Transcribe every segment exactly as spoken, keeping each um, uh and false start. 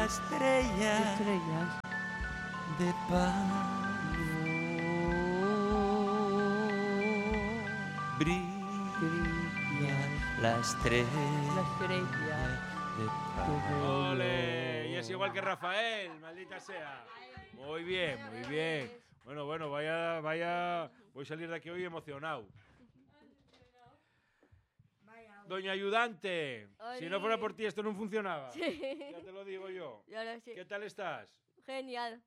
estrella Estrellas. de paz. Brilla la estrella La estrella. de paz. ¡Ole! Y es igual que Rafael, maldita sea. Muy bien, muy bien. Bueno, bueno, vaya, vaya. Voy a salir de aquí hoy emocionado. Doña Ayudante, si no fuera por ti esto no funcionaba. Sí. Ya te lo digo yo. Y ahora sí. ¿Qué tal estás? Genial.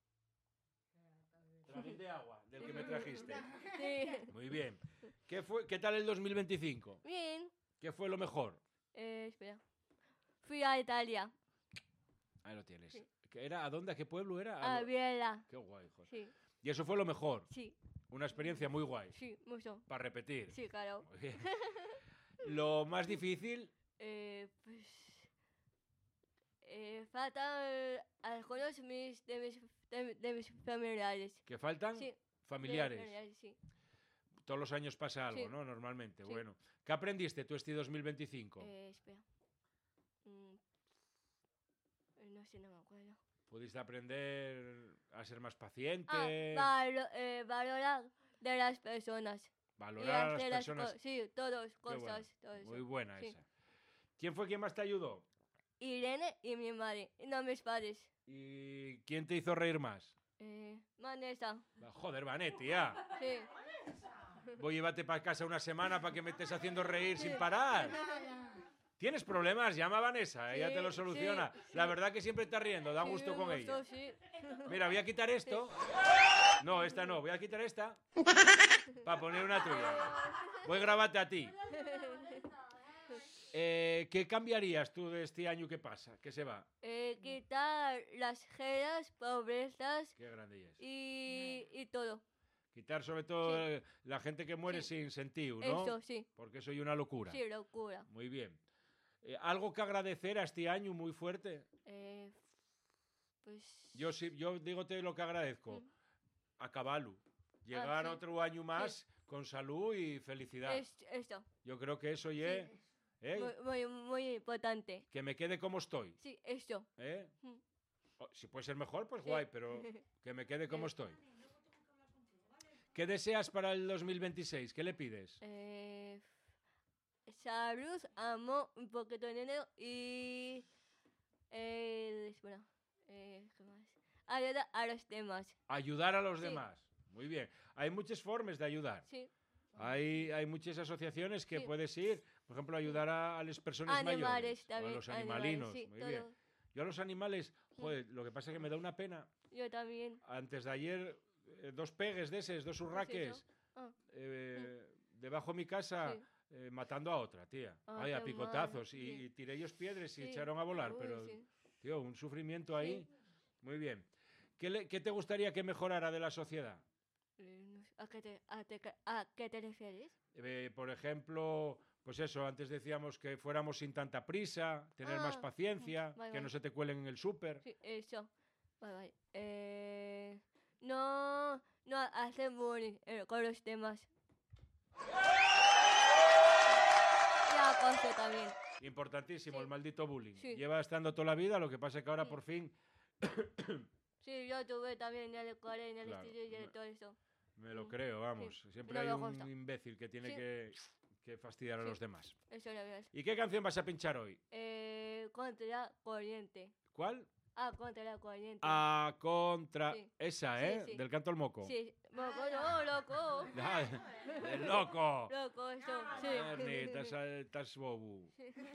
Trajiste agua, del que me trajiste. Sí. Muy bien. ¿Qué, fue, ¿Qué tal el dos mil veinticinco? Bien. ¿Qué fue lo mejor? Eh, espera. Fui a Italia. Ahí lo tienes. Sí. ¿Qué era? ¿A dónde? ¿A qué pueblo era? A lo- Biela. Qué guay, joder. Sí. Y eso fue lo mejor. Sí. Una experiencia muy guay. Sí, mucho. Para repetir. Sí, claro. Muy bien. Lo más difícil, Eh, pues. Eh, faltan algunos mis, de, mis, de, de mis familiares. que faltan Sí. familiares. De familiares, sí. Todos los años pasa algo, Sí. ¿no? Normalmente. Sí. Bueno. ¿Qué aprendiste tú este dos mil veinticinco? Eh, espera. Mm, eh, no sé, no me acuerdo. ¿Pudiste aprender a ser más paciente? Ah, valo- eh, valorar de las personas. Y valorar a las hacer las personas? co- sí, todas Qué bueno. cosas. Todo eso. Muy buena Sí. esa. ¿Quién fue quien más te ayudó? Irene y mi madre. Y no mis padres. ¿Y quién te hizo reír más? Eh, Vanessa. Va, Joder, Vanetti, ya. Sí. Voy a llevarte para casa una semana para que me estés haciendo reír sin parar. ¿Tienes problemas? Llama a Vanessa, ella te lo Sí, soluciona. sí, La sí. verdad que siempre está riendo, da Sí, gusto me con gustó, ella. sí. Mira, voy a quitar esto. No, esta no, voy a quitar esta para poner una tuya. Voy a grabarte a ti. Eh, ¿Qué cambiarías tú de este año que pasa, que se va? Eh, quitar las gelas, pobrezas Qué grande es. y, y todo. Quitar sobre todo Sí. eh, la gente que muere Sí. sin sentido, ¿no? Eso, sí. Porque soy una locura. Sí, locura. Muy bien. Eh, ¿Algo que agradecer a este año muy fuerte? Eh, pues... Yo sí, yo dígote lo que agradezco. Mm. A caballo. Llegar sí. otro año más con salud y felicidad. Es, esto. Yo creo que eso ya... ¿eh? Muy, muy, muy importante. Que me quede como estoy. Sí, esto. ¿eh? Mm. O, si puede ser mejor, pues Sí. guay, pero que me quede como Sí. estoy. ¿Qué deseas para el dos mil veintiséis? ¿Qué le pides? Eh, salud, amor, un poquito de dinero y... Eh, bueno, eh, ¿qué más? Ayuda a los demás. Ayudar a los Sí. demás. Muy bien. Hay muchas formas de ayudar. Sí. Hay, hay muchas asociaciones que Sí. puedes ir, por ejemplo, ayudar a, a las personas Animales mayores, o también. a los animales, animalinos. sí, Muy todo. bien. Yo a los animales, joder, lo que pasa es que me da una pena. Yo también. Antes de ayer, eh, dos pegues de esos, dos urraques, Ah, eh, debajo de mi casa, Sí. eh, matando a otra, tía. Ah, Ay, a qué picotazos. mal, Y, sí. y tiré ellos piedras y sí. echaron a volar, Uy, pero, sí. tío, un sufrimiento ahí. Muy bien. ¿Qué, le- qué te gustaría que mejorara de la sociedad? Eh, no sé, ¿A qué te, a te- a qué te refieres? Eh, por ejemplo, pues eso, antes decíamos que fuéramos sin tanta prisa, tener más Ah, paciencia, vale, que no vale. se te cuelen en el súper. Sí, eso. Vale, vale. Eh, no, no hacer bullying eh, con los demás. Y acoso también. Importantísimo, Sí. el maldito bullying. Sí. Lleva estando toda la vida, lo que pasa es que ahora Mm. por fin Sí, yo tuve también en el cole, en el Claro, estudio y me- todo eso. me lo Mm, creo, vamos. sí. Siempre No hay me un gusta. imbécil que tiene Sí. que, que fastidiar a Sí. los demás. Eso lo ves. ¿Y qué canción vas a pinchar hoy? Eh, contra la corriente. ¿Cuál? Ah, contra la corriente. A contra... Sí. Esa, Sí, ¿eh? sí. Del canto al moco. Sí, loco, no, loco. Ah, ¡El loco! Loco, eso, sí. Ernie, estás, estás bobo.